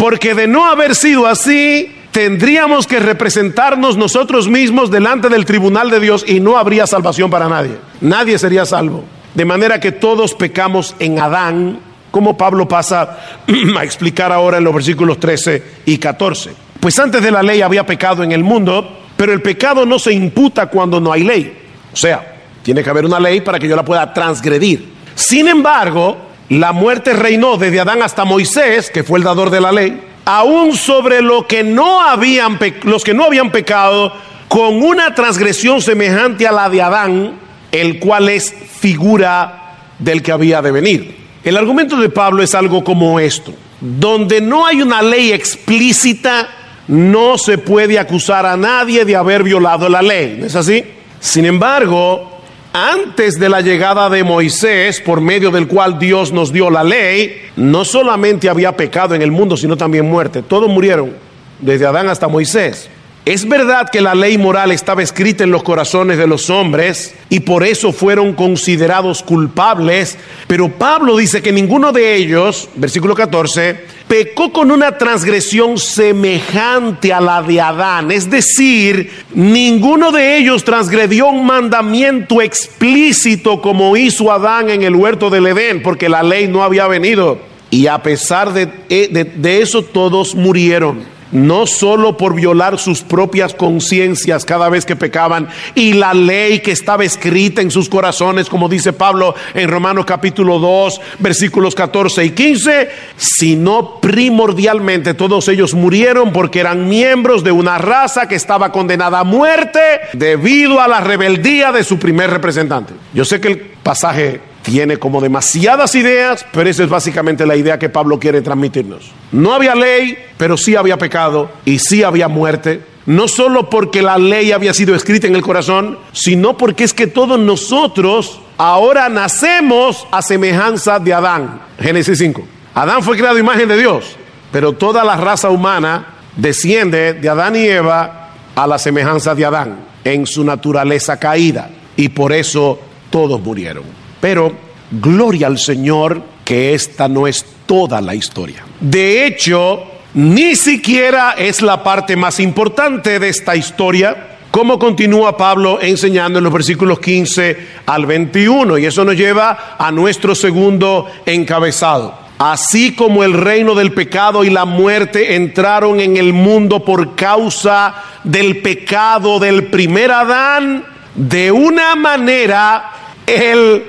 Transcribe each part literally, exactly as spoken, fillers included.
porque de no haber sido así, tendríamos que representarnos nosotros mismos delante del tribunal de Dios y no habría salvación para nadie. Nadie sería salvo. De manera que todos pecamos en Adán, como Pablo pasa a explicar ahora en los versículos trece y catorce. Pues antes de la ley había pecado en el mundo, pero el pecado no se imputa cuando no hay ley. O sea, tiene que haber una ley para que yo la pueda transgredir. Sin embargo, la muerte reinó desde Adán hasta Moisés, que fue el dador de la ley, aún sobre lo que no habían pe- los que no habían pecado, con una transgresión semejante a la de Adán, el cual es figura del que había de venir. El argumento de Pablo es algo como esto: donde no hay una ley explícita, no se puede acusar a nadie de haber violado la ley, ¿no es así? Sin embargo, antes de la llegada de Moisés, por medio del cual Dios nos dio la ley, no solamente había pecado en el mundo, sino también muerte. Todos murieron, desde Adán hasta Moisés. Es verdad que la ley moral estaba escrita en los corazones de los hombres y por eso fueron considerados culpables, pero Pablo dice que ninguno de ellos, versículo catorce, pecó con una transgresión semejante a la de Adán. Es decir, ninguno de ellos transgredió un mandamiento explícito como hizo Adán en el huerto del Edén, porque la ley no había venido. Y a pesar de, de, de eso, todos murieron. No solo por violar sus propias conciencias cada vez que pecaban y la ley que estaba escrita en sus corazones, como dice Pablo en Romanos capítulo dos, versículos catorce y quince, sino primordialmente todos ellos murieron porque eran miembros de una raza que estaba condenada a muerte debido a la rebeldía de su primer representante. Yo sé que el pasaje tiene como demasiadas ideas, pero esa es básicamente la idea que Pablo quiere transmitirnos. No había ley, pero sí había pecado y sí había muerte. No solo porque la ley había sido escrita en el corazón, sino porque es que todos nosotros ahora nacemos a semejanza de Adán. Génesis cinco. Adán fue creado a imagen de Dios, pero toda la raza humana desciende de Adán y Eva a la semejanza de Adán en su naturaleza caída, y por eso todos murieron. Pero gloria al Señor que esta no es toda la historia. De hecho, ni siquiera es la parte más importante de esta historia, como continúa Pablo enseñando en los versículos quince al veintiuno, y eso nos lleva a nuestro segundo encabezado. Así como el reino del pecado y la muerte entraron en el mundo por causa del pecado del primer Adán, de una manera el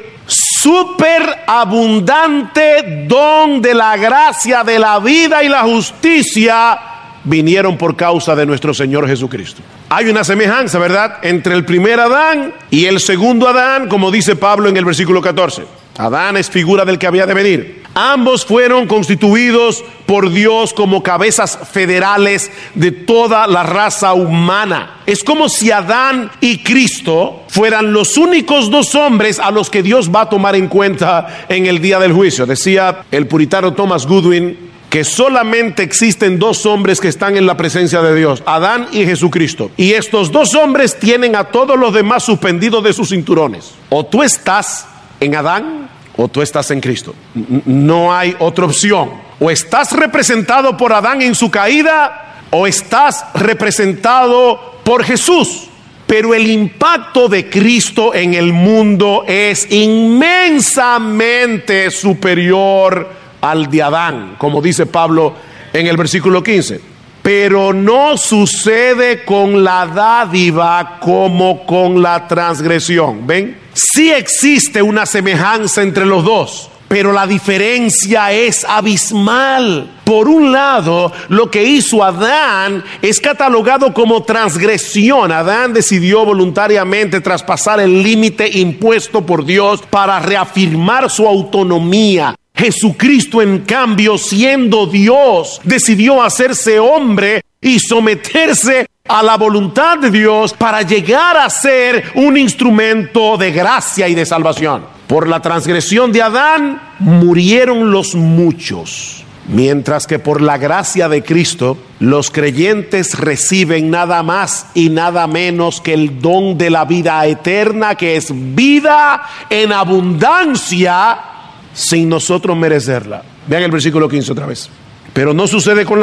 superabundante don de la gracia, de la vida y la justicia vinieron por causa de nuestro Señor Jesucristo. Hay una semejanza, ¿verdad?, entre el primer Adán y el segundo Adán, como dice Pablo en el versículo catorce. Adán es figura del que había de venir. Ambos fueron constituidos por Dios como cabezas federales de toda la raza humana. Es como si Adán y Cristo fueran los únicos dos hombres a los que Dios va a tomar en cuenta en el día del juicio. Decía el puritano Thomas Goodwin que solamente existen dos hombres que están en la presencia de Dios: Adán y Jesucristo. Y estos dos hombres tienen a todos los demás suspendidos de sus cinturones. O tú estás en Adán o tú estás en Cristo. No hay otra opción. O estás representado por Adán en su caída, o estás representado por Jesús. Pero el impacto de Cristo en el mundo es inmensamente superior al de Adán, como dice Pablo en el versículo quince. Pero no sucede con la dádiva como con la transgresión. ¿Ven? Sí existe una semejanza entre los dos, pero la diferencia es abismal. Por un lado, lo que hizo Adán es catalogado como transgresión. Adán decidió voluntariamente traspasar el límite impuesto por Dios para reafirmar su autonomía. Jesucristo, en cambio, siendo Dios, decidió hacerse hombre y someterse a la voluntad de Dios para llegar a ser un instrumento de gracia y de salvación. Por la transgresión de Adán murieron los muchos, mientras que por la gracia de Cristo los creyentes reciben nada más y nada menos que el don de la vida eterna, que es vida en abundancia sin nosotros merecerla. Vean el versículo quince otra vez. Pero no sucede con la